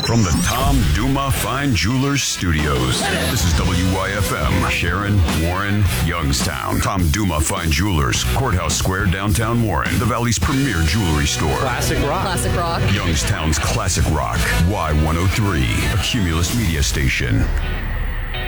From the Tom Duma Fine Jewelers Studios, this is WYFM, Sharon, Warren, Youngstown. Tom Duma Fine Jewelers, Courthouse Square, downtown Warren, the Valley's premier jewelry store. Classic rock. Classic rock. Youngstown's classic rock, Y103, a Cumulus media station.